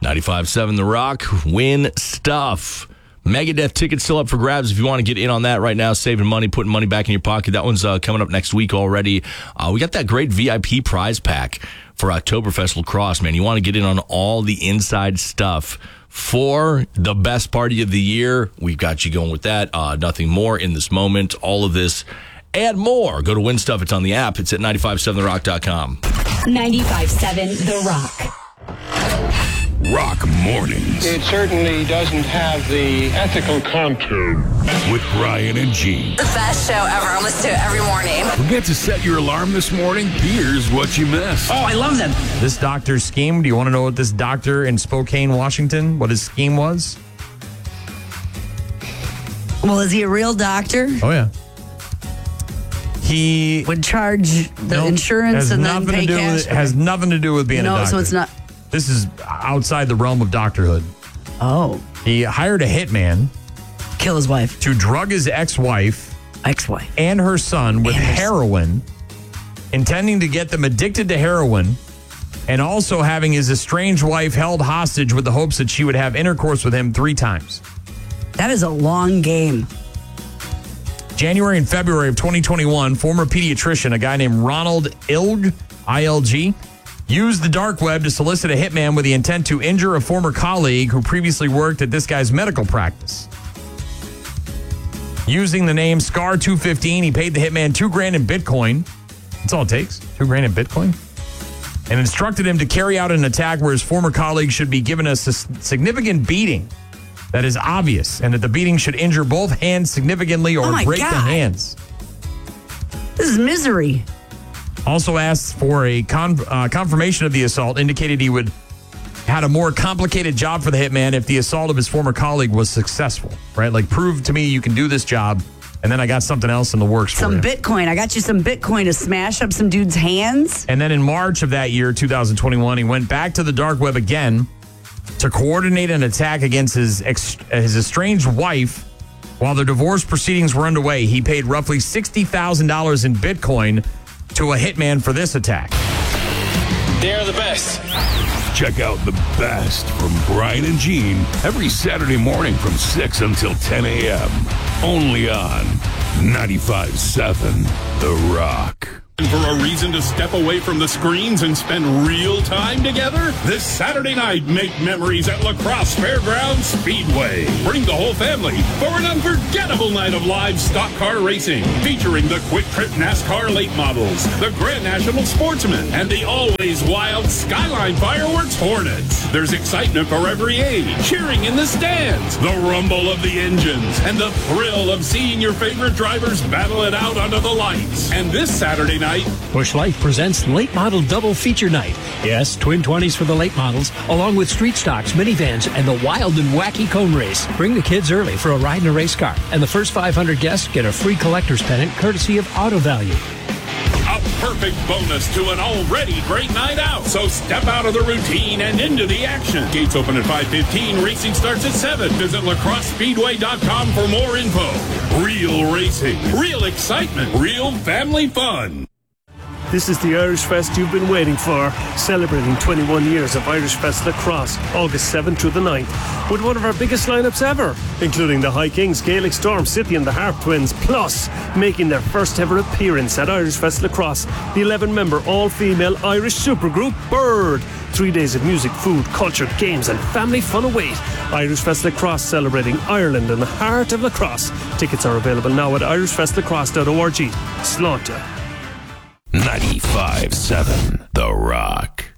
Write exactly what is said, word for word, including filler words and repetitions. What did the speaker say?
ninety-five seven The Rock, win stuff. Megadeth tickets still up for grabs if you want to get in on that right now, saving money, putting money back in your pocket. That one's uh, coming up next week already. Uh, we got that great V I P prize pack for Oktoberfest Lacrosse, man. You want to get in on all the inside stuff for the best party of the year. We've got you going with that. Uh, nothing more in this moment. All of this and more. Go to Win Stuff. It's on the app. It's at nine five seven the rock dot com. ninety-five seven The Rock. Rock Mornings. It certainly doesn't have the ethical content. With Brian and Gene. The best show ever. I listen to it every morning. Forget to set your alarm this morning? Here's what you missed. Oh, I love them. This doctor's scheme, do you want to know what this doctor in Spokane, Washington, what his scheme was? Well, is he a real doctor? Oh, yeah. He would charge the no, insurance and then pay to do cash. with it, has nothing to do with being no, a doctor. so it's not. This is outside the realm of doctorhood. Oh. He hired a hitman. Kill his wife. To drug his ex-wife. Ex-wife. And her son with heroin, intending to get them addicted to heroin, and also having his estranged wife held hostage with the hopes that she would have intercourse with him three times. That is a long game. January and February of twenty twenty-one, former pediatrician, a guy named Ronald Ilg, I L G, used the dark web to solicit a hitman with the intent to injure a former colleague who previously worked at this guy's medical practice. Using the name Scar two fifteen, he paid the hitman two grand in Bitcoin. That's all it takes, two grand in Bitcoin. And instructed him to carry out an attack where his former colleague should be given a significant beating that is obvious, and that the beating should injure both hands significantly or oh break God. the hands. This is misery. Also asked for a con- uh, confirmation of the assault, indicated he would had a more complicated job for the hitman if the assault of his former colleague was successful, right? Like, prove to me you can do this job, and then I got something else in the works for some you. Some Bitcoin. I got you some Bitcoin to smash up some dude's hands. And then in March of that year, two thousand twenty-one, he went back to the dark web again to coordinate an attack against his ex- his estranged wife. While the divorce proceedings were underway, he paid roughly sixty thousand dollars in Bitcoin to a hitman for this attack. They're the best. Check out the best from Brian and Gene every Saturday morning from six until ten a.m. Only on ninety-five seven The Rock. For a reason to step away from the screens and spend real time together? This Saturday night, make memories at La Crosse Fairgrounds Speedway. Bring the whole family for an unforgettable night of live stock car racing, featuring the Quick Trip NASCAR late models, the Grand National Sportsman, and the always wild Skyline Fireworks Hornets. There's excitement for every age, cheering in the stands, the rumble of the engines, and the thrill of seeing your favorite drivers battle it out under the lights. And this Saturday night, Busch Life presents Late Model Double Feature Night. Yes, twin twenties for the late models, along with street stocks, minivans, and the wild and wacky cone race. Bring the kids early for a ride in a race car, and the first five hundred guests get a free collector's pennant courtesy of Auto Value. A perfect bonus to an already great night out. So step out of the routine and into the action. Gates open at five fifteen. Racing starts at seven. Visit la crosse speedway dot com for more info. Real racing, real excitement, real family fun. This is the Irish Fest you've been waiting for, celebrating twenty-one years of Irish Fest Lacrosse, August seventh through the ninth, with one of our biggest lineups ever, including the High Kings, Gaelic Storm, City and the Harp Twins, plus making their first ever appearance at Irish Fest Lacrosse, the eleven-member all-female Irish supergroup Bird. Three days of music, food, culture, games and family fun await. Irish Fest Lacrosse, celebrating Ireland in the heart of lacrosse. Tickets are available now at irish fest lacrosse dot org. Slaughter. ninety-five seven The Rock.